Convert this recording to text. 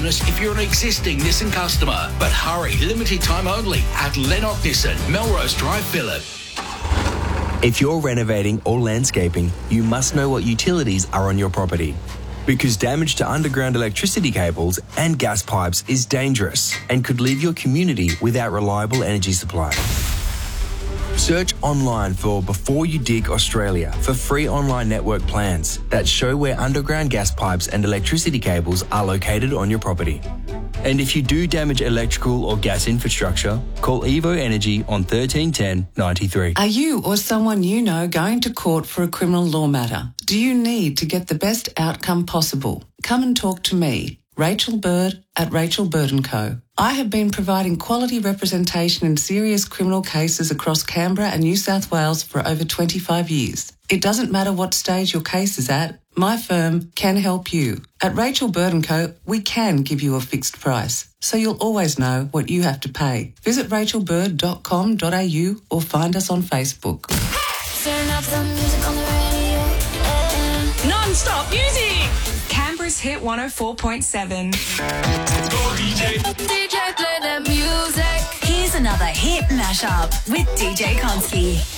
bonus if you're an existing Nissan customer. But hurry, limited time only at Lennox Nissan, Melrose Drive, Phillip. If you're renovating or landscaping, you must know what utilities are on your property. Because damage to underground electricity cables and gas pipes is dangerous and could leave your community without reliable energy supply. Search online for Before You Dig Australia for free online network plans that show where underground gas pipes and electricity cables are located on your property. And if you do damage electrical or gas infrastructure, call Evo Energy on 1310 93. Are you or someone you know going to court for a criminal law matter? Do you need to get the best outcome possible? Come and talk to me, Rachel Bird at Rachel Bird & Co. I have been providing quality representation in serious criminal cases across Canberra and New South Wales for over 25 years. It doesn't matter what stage your case is at, my firm can help you. At Rachel Bird & Co, we can give you a fixed price, so you'll always know what you have to pay. Visit rachelbird.com.au or find us on Facebook. Turn up the music on the radio. Non-stop music! Canberra's Hit 104.7. DJ, play that music. Here's another hit mashup with DJ Konski.